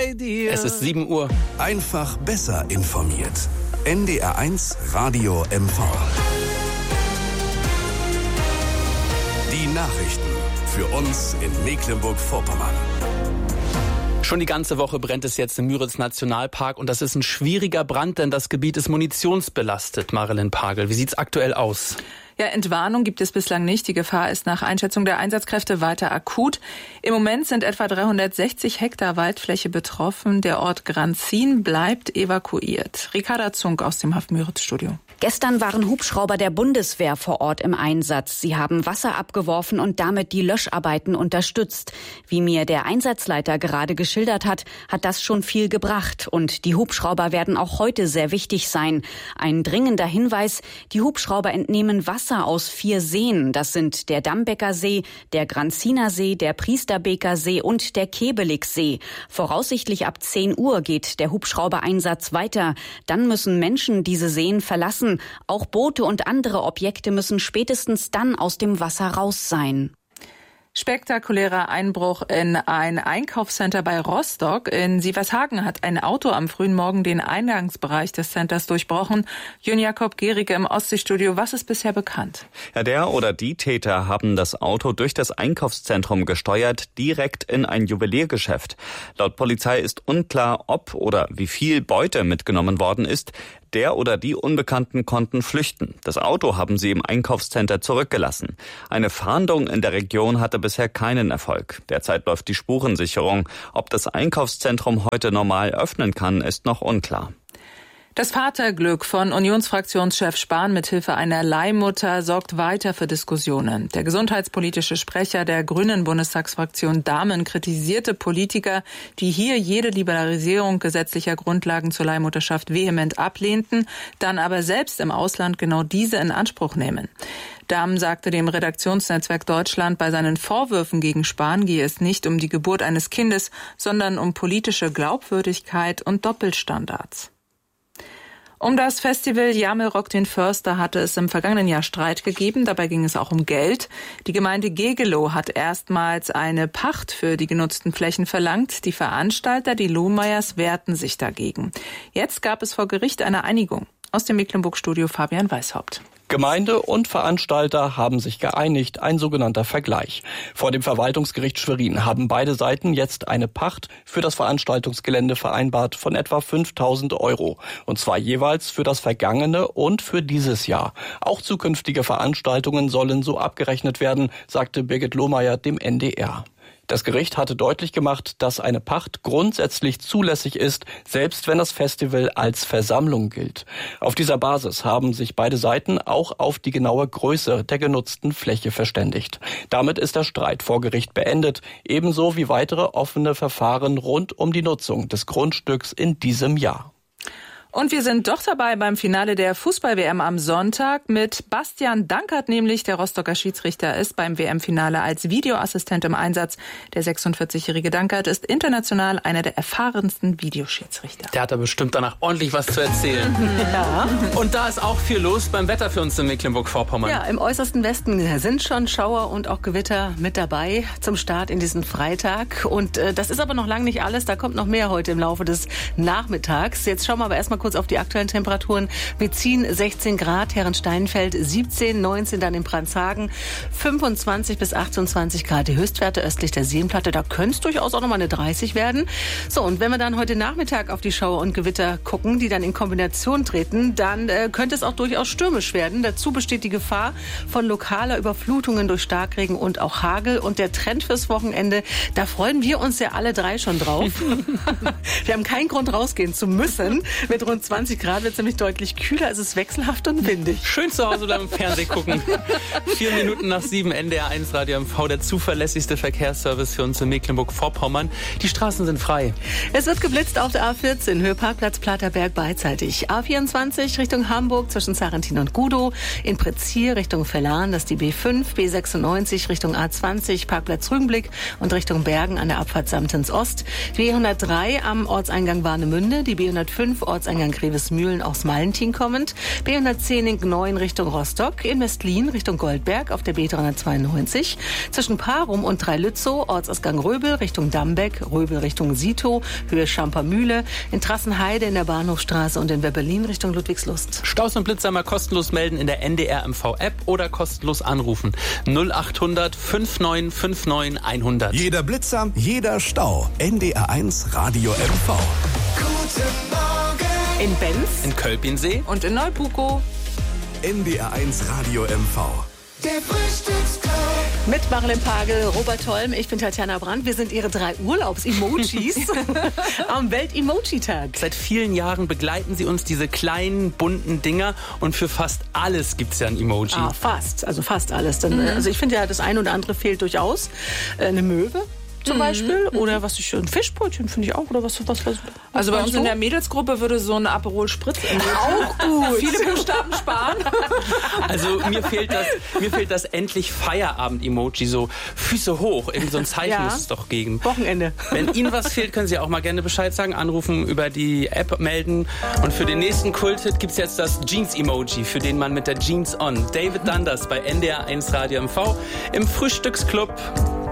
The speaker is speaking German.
bei dir. Es ist 7 Uhr. Einfach besser informiert. NDR1 Radio MV. Die Nachrichten für uns in Mecklenburg-Vorpommern. Schon die ganze Woche brennt es jetzt im Müritz-Nationalpark und das ist ein schwieriger Brand, denn das Gebiet ist munitionsbelastet. Marilyn Pagel, wie sieht's aktuell aus? Ja, Entwarnung gibt es bislang nicht. Die Gefahr ist nach Einschätzung der Einsatzkräfte weiter akut. Im Moment sind etwa 360 Hektar Waldfläche betroffen. Der Ort Granzin bleibt evakuiert. Ricarda Zunk aus dem Haft-Müritz-Studio. Gestern waren Hubschrauber der Bundeswehr vor Ort im Einsatz. Sie haben Wasser abgeworfen und damit die Löscharbeiten unterstützt. Wie mir der Einsatzleiter gerade geschildert hat, hat das schon viel gebracht. Und die Hubschrauber werden auch heute sehr wichtig sein. Ein dringender Hinweis: Die Hubschrauber entnehmen Wasser aus 4 Seen. Das sind der Dambecker See, der Granziner See, der Priesterbeker See und der Kebeligsee. Voraussichtlich ab 10 Uhr geht der Hubschraubereinsatz weiter. Dann müssen Menschen diese Seen verlassen. Auch Boote und andere Objekte müssen spätestens dann aus dem Wasser raus sein. Spektakulärer Einbruch in ein Einkaufscenter bei Rostock. In Sievershagen hat ein Auto am frühen Morgen den Eingangsbereich des Centers durchbrochen. Jön Jakob Gericke im Ostseestudio. Was ist bisher bekannt? Ja, der oder die Täter haben das Auto durch das Einkaufszentrum gesteuert, direkt in ein Juweliergeschäft. Laut Polizei ist unklar, ob oder wie viel Beute mitgenommen worden ist. Der oder die Unbekannten konnten flüchten. Das Auto haben sie im Einkaufscenter zurückgelassen. Eine Fahndung in der Region hatte bisher keinen Erfolg. Derzeit läuft die Spurensicherung. Ob das Einkaufszentrum heute normal öffnen kann, ist noch unklar. Das Vaterglück von Unionsfraktionschef Spahn mithilfe einer Leihmutter sorgt weiter für Diskussionen. Der gesundheitspolitische Sprecher der Grünen Bundestagsfraktion Dahmen kritisierte Politiker, die hier jede Liberalisierung gesetzlicher Grundlagen zur Leihmutterschaft vehement ablehnten, dann aber selbst im Ausland genau diese in Anspruch nehmen. Dahmen sagte dem Redaktionsnetzwerk Deutschland, bei seinen Vorwürfen gegen Spahn gehe es nicht um die Geburt eines Kindes, sondern um politische Glaubwürdigkeit und Doppelstandards. Um das Festival Jamel Rock den Förster hatte es im vergangenen Jahr Streit gegeben. Dabei ging es auch um Geld. Die Gemeinde Gegelow hat erstmals eine Pacht für die genutzten Flächen verlangt. Die Veranstalter, die Lohmeyers, wehrten sich dagegen. Jetzt gab es vor Gericht eine Einigung. Aus dem Mecklenburg-Studio Fabian Weishaupt. Gemeinde und Veranstalter haben sich geeinigt, ein sogenannter Vergleich. Vor dem Verwaltungsgericht Schwerin haben beide Seiten jetzt eine Pacht für das Veranstaltungsgelände vereinbart von etwa 5.000 €. Und zwar jeweils für das vergangene und für dieses Jahr. Auch zukünftige Veranstaltungen sollen so abgerechnet werden, sagte Birgit Lohmeyer dem NDR. Das Gericht hatte deutlich gemacht, dass eine Pacht grundsätzlich zulässig ist, selbst wenn das Festival als Versammlung gilt. Auf dieser Basis haben sich beide Seiten auch auf die genaue Größe der genutzten Fläche verständigt. Damit ist der Streit vor Gericht beendet, ebenso wie weitere offene Verfahren rund um die Nutzung des Grundstücks in diesem Jahr. Und wir sind doch dabei beim Finale der Fußball-WM am Sonntag mit Bastian Dankert, nämlich der Rostocker Schiedsrichter ist beim WM-Finale als Videoassistent im Einsatz. Der 46-jährige Dankert ist international einer der erfahrensten Videoschiedsrichter. Der hat da bestimmt danach ordentlich was zu erzählen. Ja. Und da ist auch viel los beim Wetter für uns in Mecklenburg-Vorpommern. Ja, im äußersten Westen sind schon Schauer und auch Gewitter mit dabei zum Start in diesen Freitag. Und das ist aber noch lange nicht alles. Da kommt noch mehr heute im Laufe des Nachmittags. Jetzt schauen wir aber erstmal kurz auf die aktuellen Temperaturen. Wir ziehen 16 Grad, Herrensteinfeld 17, 19 dann in Pranzhagen, 25 bis 28 Grad die Höchstwerte östlich der Seenplatte. Da könnte es durchaus auch nochmal eine 30 werden. So, und wenn wir dann heute Nachmittag auf die Schauer und Gewitter gucken, die dann in Kombination treten, dann könnte es auch durchaus stürmisch werden. Dazu besteht die Gefahr von lokaler Überflutungen durch Starkregen und auch Hagel. Und der Trend fürs Wochenende, da freuen wir uns ja alle drei schon drauf. Wir haben keinen Grund rausgehen zu müssen. Mit rund 20 Grad wird es nämlich deutlich kühler, es ist wechselhaft und windig. Schön zu Hause bleiben, im Fernsehen gucken. 4 Minuten nach 7, NDR1 Radio MV, der zuverlässigste Verkehrsservice für uns in Mecklenburg-Vorpommern. Die Straßen sind frei. Es wird geblitzt auf der A14, Höhe Parkplatz Platerberg beidseitig. A24 Richtung Hamburg zwischen Sarrentin und Gudow. In Prezier Richtung Vellan, das ist die B5, B96 Richtung A20, Parkplatz Rügenblick und Richtung Bergen an der Abfahrt Samtens Ost. Die B103 am Ortseingang Warnemünde, die B105 Ortseingang Richtung Grevesmühlen aus Mallentin kommend. B110 in Gneuen Richtung Rostock. In Westlin Richtung Goldberg auf der B392. Zwischen Parum und Dreilützow, Ortsausgang Röbel Richtung Dambeck, Röbel Richtung Sito, Höhe Schampermühle. In Trassenheide in der Bahnhofstraße und in Weberlin Richtung Ludwigslust. Staus und Blitzer mal kostenlos melden in der NDR-MV-App oder kostenlos anrufen. 0800 5959 100. Jeder Blitzer, jeder Stau. NDR1 Radio MV. Guten Morgen. In Benz. In Kölpinsee. Und in Neupukow. NDR1 Radio MV. Der Frühstücksclub. Mit Marilyn Pagel, Robert Holm, ich bin Tatjana Brandt. Wir sind Ihre 3 Urlaubs-Emojis am Welt-Emoji-Tag. Seit vielen Jahren begleiten Sie uns diese kleinen, bunten Dinger und für fast alles gibt's ja ein Emoji. Fast, also fast alles. Also ich finde ja, das eine oder andere fehlt durchaus. Eine Möwe zum Beispiel oder ein Fischbrötchen finde ich auch oder was Also bei uns in der Mädelsgruppe würde so ein Aperol Spritz auch gut. Viele Buchstaben sparen. Also mir fehlt das endlich Feierabend-Emoji, so Füße hoch, irgend so ein Zeichen muss es doch geben. Wochenende. Wenn Ihnen was fehlt, können Sie auch mal gerne Bescheid sagen, anrufen, über die App melden. Und für den nächsten Kult-Hit gibt's jetzt das Jeans-Emoji, für den Mann mit der Jeans on. David Dundas bei NDR1 Radio MV im Frühstücksclub.